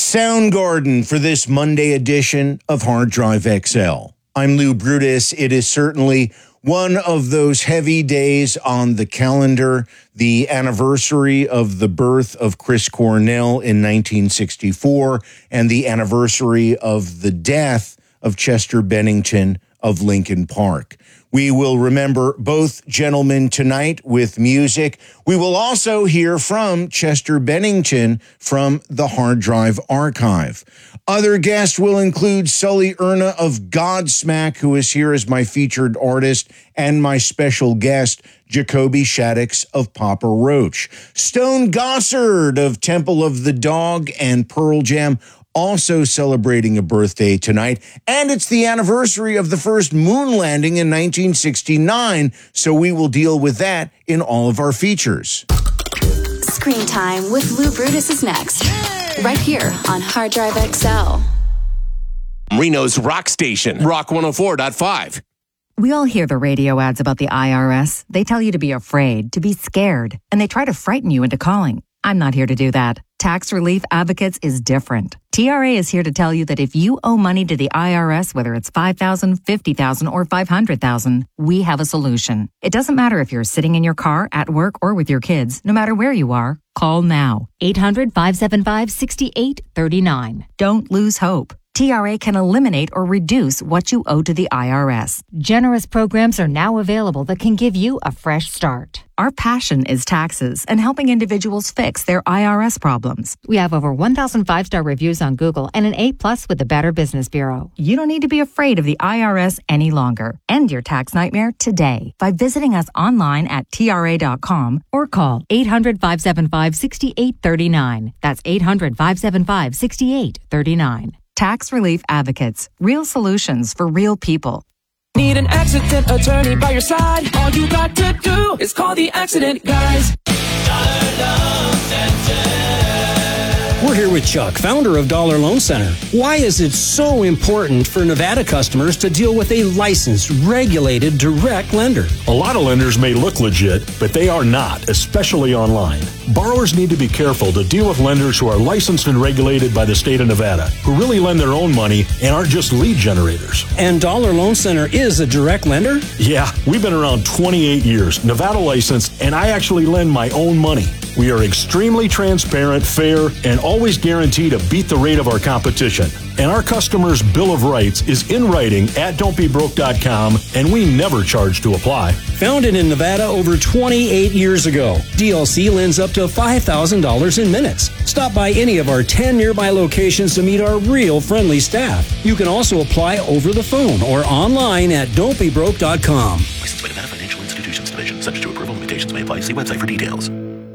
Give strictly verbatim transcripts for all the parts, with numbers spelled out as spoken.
Soundgarden for this Monday edition of Hard Drive X L. I'm Lou Brutus. It is certainly one of those heavy days on the calendar, the anniversary of the birth of Chris Cornell in nineteen sixty-four and the anniversary of the death of Chester Bennington of Linkin Park. We will remember both gentlemen tonight with music. We will also hear from Chester Bennington from the Hard Drive Archive. Other guests will include Sully Erna of Godsmack, who is here as my featured artist, and my special guest, Jacoby Shaddix of Papa Roach. Stone Gossard of Temple of the Dog and Pearl Jam, also celebrating a birthday tonight, and it's the anniversary of the first moon landing in nineteen sixty-nine, so we will deal with that in all of our features. Screen Time with Lou Brutus is next, right here on Hard Drive X L. Reno's Rock Station, Rock one oh four point five. We all hear the radio ads about the I R S. They tell you to be afraid, to be scared, and they try to frighten you into calling. I'm not here to do that. Tax Relief Advocates is different. T R A is here to tell you that if you owe money to the I R S, whether it's five thousand dollars, fifty thousand dollars, or five hundred thousand dollars, we have a solution. It doesn't matter if you're sitting in your car, at work, or with your kids. No matter where you are, call now. eight hundred, five seven five, six eight three nine. Don't lose hope. T R A can eliminate or reduce what you owe to the I R S. Generous programs are now available that can give you a fresh start. Our passion is taxes and helping individuals fix their I R S problems. We have over one thousand five-star reviews on Google and an A plus with the Better Business Bureau. You don't need to be afraid of the I R S any longer. End your tax nightmare today by visiting us online at T R A dot com or call eight hundred, five seven five, six eight three nine. That's eight hundred, five seven five, six eight three nine. Tax Relief Advocates. Real solutions for real people. Need an accident attorney by your side? All you got to do is call the Accident Guys. We're here with Chuck, founder of Dollar Loan Center. Why is it so important for Nevada customers to deal with a licensed, regulated, direct lender? A lot of lenders may look legit, but they are not, especially online. Borrowers need to be careful to deal with lenders who are licensed and regulated by the state of Nevada, who really lend their own money and aren't just lead generators. And Dollar Loan Center is a direct lender? Yeah, we've been around twenty-eight years, Nevada licensed, and I actually lend my own money. We are extremely transparent, fair, and always guarantee to beat the rate of our competition. And our customers' Bill of Rights is in writing at don't be broke dot com, and we never charge to apply. Founded in Nevada over twenty-eight years ago, D L C lends up to five thousand dollars in minutes. Stop by any of our ten nearby locations to meet our real friendly staff. You can also apply over the phone or online at don't be broke dot com. Licensed by Nevada Financial Institutions Division. Subject to approval. Limitations may apply. See website for details.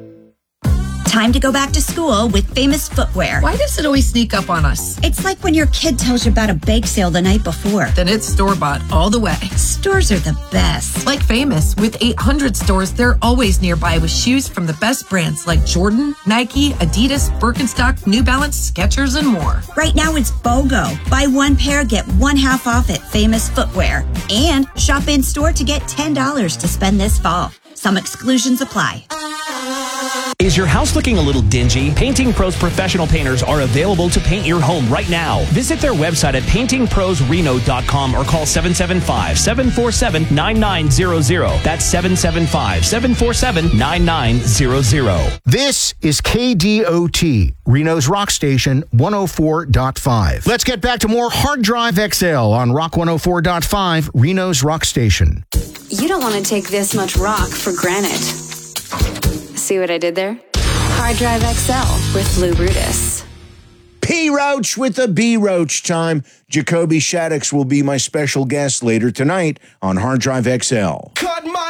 Time to go back to school with Famous Footwear. Why does it always sneak up on us? It's like when your kid tells you about a bake sale the night before. Then it's store-bought all the way. Stores are the best. Like Famous. With eight hundred stores, they're always nearby with shoes from the best brands like Jordan, Nike, Adidas, Birkenstock, New Balance, Skechers, and more. Right now it's BOGO. Buy one pair, get one half off at Famous Footwear. And shop in-store to get ten dollars to spend this fall. Some exclusions apply. Is your house looking a little dingy? Painting Pros professional painters are available to paint your home right now. Visit their website at painting pros reno dot com or call seven seven five, seven four seven, nine nine zero zero. That's seven seven five, seven four seven, nine nine zero zero. This is K D O T, Reno's Rock Station one oh four point five. Let's get back to more Hard Drive X L on Rock one oh four point five, Reno's Rock Station. You don't want to take this much rock for granted. See what I did there? Hard Drive X L with Lou Brutus. P. Roach with the B. Roach time. Jacoby Shaddix will be my special guest later tonight on Hard Drive X L. Cut my